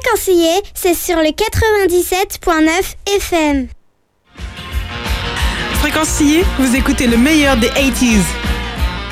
Fréquencier, c'est sur le 97.9 FM. Fréquencier, vous écoutez le meilleur des 80s.